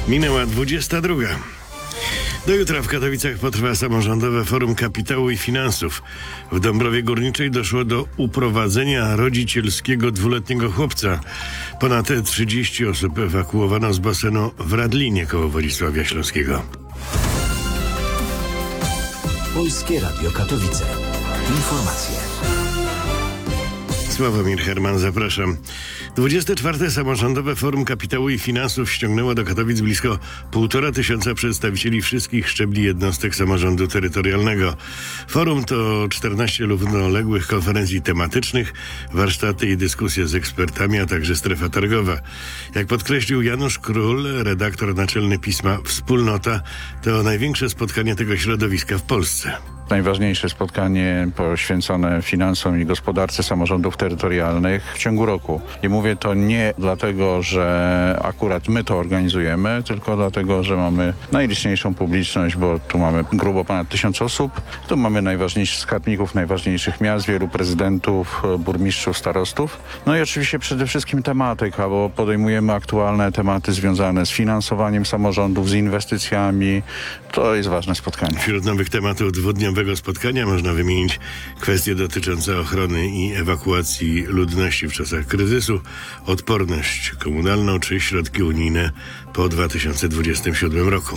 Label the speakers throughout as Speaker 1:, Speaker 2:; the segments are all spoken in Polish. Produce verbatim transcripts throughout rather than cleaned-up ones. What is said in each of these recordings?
Speaker 1: Minęła dwudziesta druga. Do jutra w Katowicach potrwa samorządowe Forum Kapitału i Finansów. W Dąbrowie Górniczej doszło do uprowadzenia rodzicielskiego dwuletniego chłopca. Ponad trzydzieści osób ewakuowano z basenu w Radlinie koło Wodzisławia Śląskiego.
Speaker 2: Polskie Radio Katowice. Informacje.
Speaker 1: Sławomir Herman, zapraszam. dwudzieste czwarte Samorządowe Forum Kapitału i Finansów ściągnęło do Katowic blisko półtora tysiąca przedstawicieli wszystkich szczebli jednostek samorządu terytorialnego. Forum to czternaście równoległych konferencji tematycznych, warsztaty i dyskusje z ekspertami, a także strefa targowa. Jak podkreślił Janusz Król, redaktor naczelny pisma Wspólnota, to największe spotkanie tego środowiska w Polsce.
Speaker 3: Najważniejsze spotkanie poświęcone finansom i gospodarce samorządów terytorialnych w ciągu roku. I mówię to nie dlatego, że akurat my to organizujemy, tylko dlatego, że mamy najliczniejszą publiczność, bo tu mamy grubo ponad tysiąc osób. Tu mamy najważniejszych skarbników najważniejszych miast, wielu prezydentów, burmistrzów, starostów. No i oczywiście przede wszystkim tematyka, bo podejmujemy aktualne tematy związane z finansowaniem samorządów, z inwestycjami. To jest ważne spotkanie.
Speaker 1: Wśród nowych tematów dwudniowego spotkania można wymienić kwestie dotyczące ochrony i ewakuacji ludności w czasach kryzysu, odporność komunalną czy środki unijne po dwa tysiące dwudziestym siódmym roku.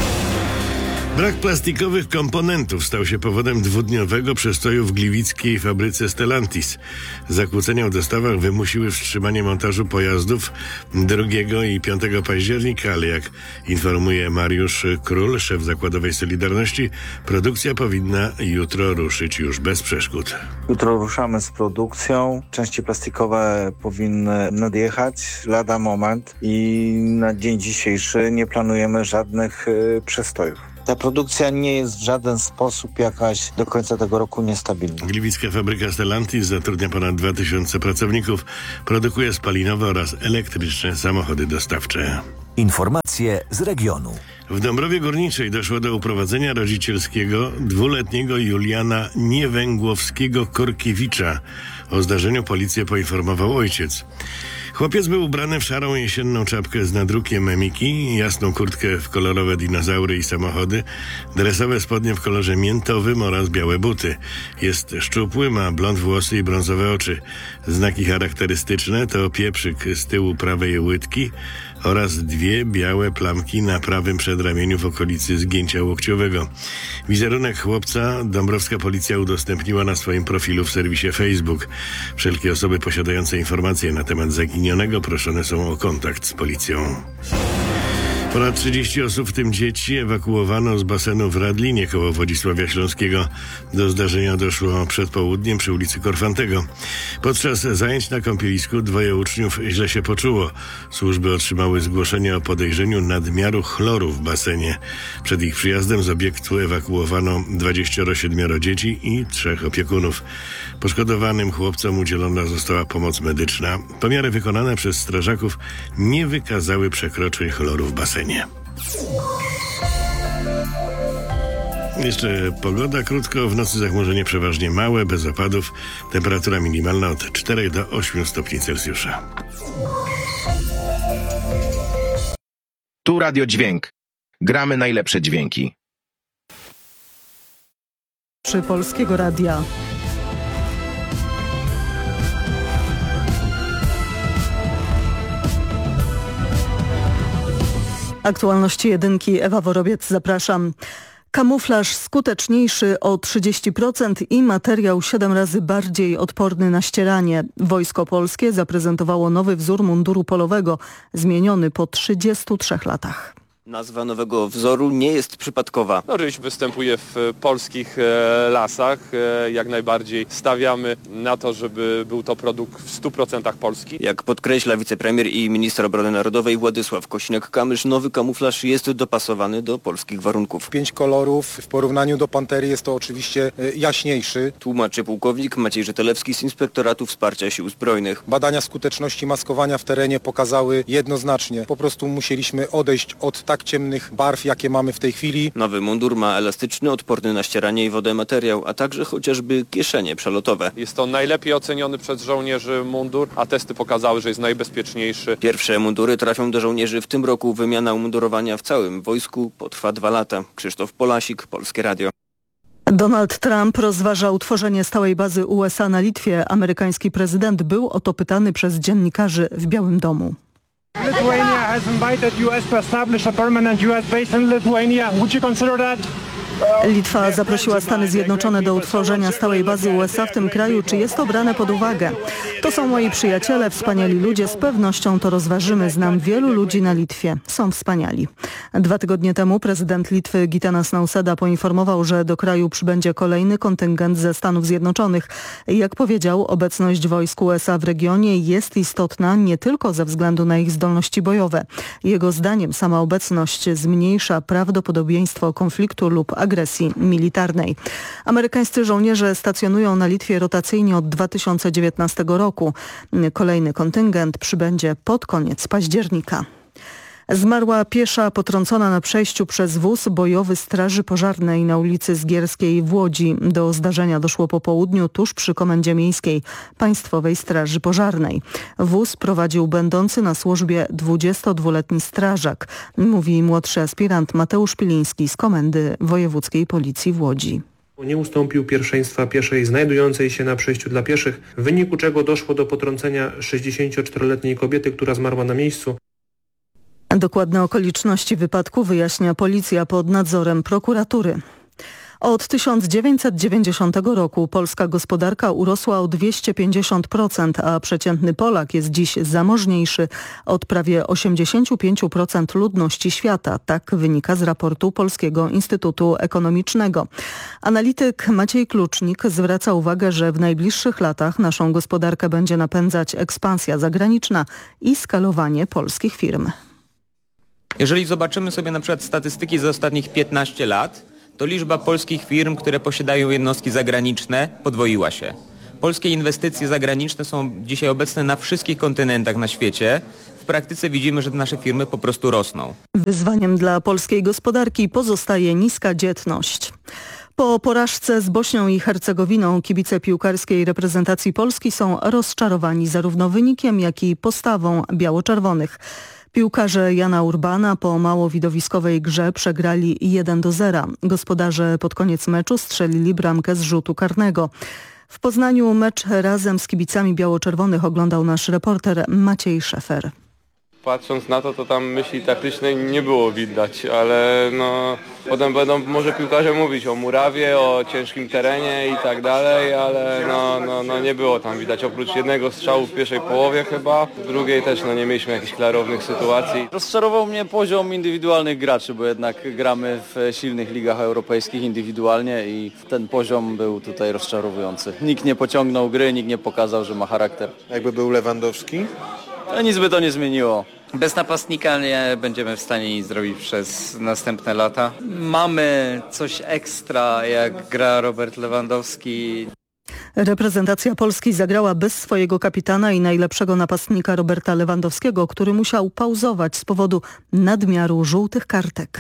Speaker 1: Brak plastikowych komponentów stał się powodem dwudniowego przestoju w gliwickiej fabryce Stellantis. Zakłócenia w dostawach wymusiły wstrzymanie montażu pojazdów drugiego i piątego października, ale jak informuje Mariusz Król, szef zakładowej Solidarności, produkcja powinna jutro ruszyć już bez przeszkód.
Speaker 4: Jutro ruszamy z produkcją. Części plastikowe powinny nadjechać lada moment i na dzień dzisiejszy nie planujemy żadnych y, przestojów. Ta produkcja nie jest w żaden sposób jakaś do końca tego roku niestabilna.
Speaker 1: Gliwicka fabryka Stellantis zatrudnia ponad dwa tysiące pracowników. Produkuje spalinowe oraz elektryczne samochody dostawcze.
Speaker 2: Informacje z regionu.
Speaker 1: W Dąbrowie Górniczej doszło do uprowadzenia rodzicielskiego dwuletniego Juliana Niewęgłowskiego-Korkiewicza. O zdarzeniu policję poinformował ojciec. Chłopiec był ubrany w szarą jesienną czapkę z nadrukiem Miki, jasną kurtkę w kolorowe dinozaury i samochody, dresowe spodnie w kolorze miętowym oraz białe buty. Jest szczupły, ma blond włosy i brązowe oczy. Znaki charakterystyczne to pieprzyk z tyłu prawej łydki oraz dwie białe plamki na prawym przedramieniu w okolicy zgięcia łokciowego. Wizerunek chłopca dąbrowska policja udostępniła na swoim profilu w serwisie Facebook. Wszelkie osoby posiadające informacje na temat zaginionego proszone są o kontakt z policją. Ponad trzydzieści osób, w tym dzieci, ewakuowano z basenu w Radlinie koło Wodzisławia Śląskiego. Do zdarzenia doszło przed południem przy ulicy Korfantego. Podczas zajęć na kąpielisku dwoje uczniów źle się poczuło. Służby otrzymały zgłoszenie o podejrzeniu nadmiaru chloru w basenie. Przed ich przyjazdem z obiektu ewakuowano dwadzieścia siedem dzieci i trzech opiekunów. Poszkodowanym chłopcom udzielona została pomoc medyczna. Pomiary wykonane przez strażaków nie wykazały przekroczeń chloru w basenie. Jeszcze pogoda, krótko, w nocy zachmurzenie przeważnie małe, bez opadów, temperatura minimalna od czterech do ośmiu stopni Celsjusza.
Speaker 5: Tu Radio Dźwięk. Gramy najlepsze dźwięki.
Speaker 6: Przy Polskiego Radia. Aktualności jedynki, Ewa Worobiec, zapraszam. Kamuflaż skuteczniejszy o trzydzieści procent i materiał siedem razy bardziej odporny na ścieranie. Wojsko Polskie zaprezentowało nowy wzór munduru polowego, zmieniony po trzydziestu trzech latach.
Speaker 7: Nazwa nowego wzoru nie jest przypadkowa.
Speaker 8: No, Ryś występuje w polskich e, lasach. E, jak najbardziej stawiamy na to, żeby był to produkt w stu procentach polski.
Speaker 7: Jak podkreśla wicepremier i minister obrony narodowej Władysław Kosiniak-Kamysz, nowy kamuflaż jest dopasowany do polskich warunków.
Speaker 9: Pięć kolorów, w porównaniu do Pantery jest to oczywiście jaśniejszy.
Speaker 7: Tłumaczy pułkownik Maciej Żytelewski z Inspektoratu Wsparcia Sił Zbrojnych.
Speaker 9: Badania skuteczności maskowania w terenie pokazały jednoznacznie. Po prostu musieliśmy odejść od takiej tak ciemnych barw, jakie mamy w tej chwili.
Speaker 7: Nowy mundur ma elastyczny, odporny na ścieranie i wodę materiał, a także chociażby kieszenie przelotowe.
Speaker 8: Jest to najlepiej oceniony przez żołnierzy mundur, a testy pokazały, że jest najbezpieczniejszy.
Speaker 7: Pierwsze mundury trafią do żołnierzy w tym roku. Wymiana umundurowania w całym wojsku potrwa dwa lata. Krzysztof Polasik, Polskie Radio.
Speaker 6: Donald Trump rozważa utworzenie stałej bazy U S A na Litwie. Amerykański prezydent był o to pytany przez dziennikarzy w Białym Domu.
Speaker 10: Lithuania has invited U S to establish a permanent U S base in Lithuania. Would you consider that?
Speaker 6: Litwa zaprosiła Stany Zjednoczone do utworzenia stałej bazy U S A w tym kraju. Czy jest to brane pod uwagę? To są moi przyjaciele, wspaniali ludzie. Z pewnością to rozważymy. Znam wielu ludzi na Litwie. Są wspaniali. Dwa tygodnie temu prezydent Litwy Gitanas Nausėda poinformował, że do kraju przybędzie kolejny kontyngent ze Stanów Zjednoczonych. Jak powiedział, obecność wojsk U S A w regionie jest istotna nie tylko ze względu na ich zdolności bojowe. Jego zdaniem sama obecność zmniejsza prawdopodobieństwo konfliktu lub agresji militarnej. Amerykańscy żołnierze stacjonują na Litwie rotacyjnie od dwa tysiące dziewiętnastego roku. Kolejny kontyngent przybędzie pod koniec października. Zmarła piesza potrącona na przejściu przez wóz bojowy Straży Pożarnej na ulicy Zgierskiej w Łodzi. Do zdarzenia doszło po południu tuż przy Komendzie Miejskiej Państwowej Straży Pożarnej. Wóz prowadził będący na służbie dwudziestodwuletni strażak, mówi młodszy aspirant Mateusz Piliński z Komendy Wojewódzkiej Policji w Łodzi.
Speaker 11: Nie ustąpił pierwszeństwa pieszej znajdującej się na przejściu dla pieszych, w wyniku czego doszło do potrącenia sześćdziesięcioczteroletniej kobiety, która zmarła na miejscu.
Speaker 6: Dokładne okoliczności wypadku wyjaśnia policja pod nadzorem prokuratury. Od tysiąc dziewięćset dziewięćdziesiątego roku polska gospodarka urosła o dwieście pięćdziesiąt procent, a przeciętny Polak jest dziś zamożniejszy od prawie osiemdziesiąt pięć procent ludności świata. Tak wynika z raportu Polskiego Instytutu Ekonomicznego. Analityk Maciej Klucznik zwraca uwagę, że w najbliższych latach naszą gospodarkę będzie napędzać ekspansja zagraniczna i skalowanie polskich firm.
Speaker 12: Jeżeli zobaczymy sobie na przykład statystyki za ostatnich piętnaście lat, to liczba polskich firm, które posiadają jednostki zagraniczne, podwoiła się. Polskie inwestycje zagraniczne są dzisiaj obecne na wszystkich kontynentach na świecie. W praktyce widzimy, że nasze firmy po prostu rosną.
Speaker 6: Wyzwaniem dla polskiej gospodarki pozostaje niska dzietność. Po porażce z Bośnią i Hercegowiną kibice piłkarskiej reprezentacji Polski są rozczarowani zarówno wynikiem, jak i postawą biało-czerwonych. Piłkarze Jana Urbana po mało widowiskowej grze przegrali jeden do zera. Gospodarze pod koniec meczu strzelili bramkę z rzutu karnego. W Poznaniu mecz razem z kibicami biało-czerwonych oglądał nasz reporter Maciej Szefer.
Speaker 8: Patrząc na to, to tam myśli taktycznej nie było widać, ale no potem będą może piłkarze mówić o murawie, o ciężkim terenie i tak dalej, ale no, no, no nie było tam widać, oprócz jednego strzału w pierwszej połowie chyba, w drugiej też no nie mieliśmy jakichś klarownych sytuacji.
Speaker 13: Rozczarował mnie poziom indywidualnych graczy, bo jednak gramy w silnych ligach europejskich indywidualnie i ten poziom był tutaj rozczarowujący. Nikt nie pociągnął gry, nikt nie pokazał, że ma charakter.
Speaker 9: Jakby był Lewandowski?
Speaker 13: No nic by to nie zmieniło.
Speaker 14: Bez napastnika nie będziemy w stanie nic zrobić przez następne lata. Mamy coś ekstra, jak gra Robert Lewandowski.
Speaker 6: Reprezentacja Polski zagrała bez swojego kapitana i najlepszego napastnika Roberta Lewandowskiego, który musiał pauzować z powodu nadmiaru żółtych kartek.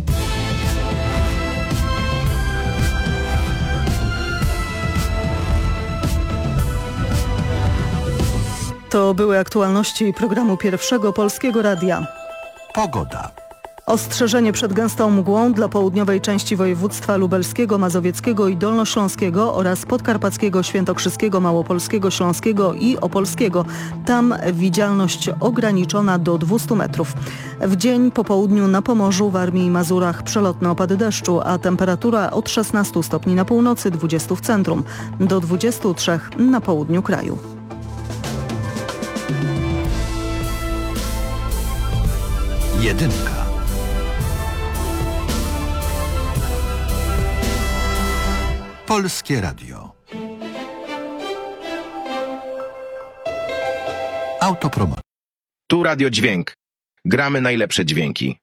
Speaker 6: To były aktualności programu Pierwszego Polskiego Radia.
Speaker 2: Pogoda.
Speaker 6: Ostrzeżenie przed gęstą mgłą dla południowej części województwa lubelskiego, mazowieckiego i dolnośląskiego oraz podkarpackiego, świętokrzyskiego, małopolskiego, śląskiego i opolskiego. Tam widzialność ograniczona do dwustu metrów. W dzień po południu na Pomorzu, Warmii i Mazurach przelotne opady deszczu, a temperatura od szesnastu stopni na północy, dwudziestu w centrum, do dwudziestu trzech na południu kraju.
Speaker 2: Jedynka. Polskie Radio. Autopromocja.
Speaker 5: Tu Radio Dźwięk. Gramy najlepsze dźwięki.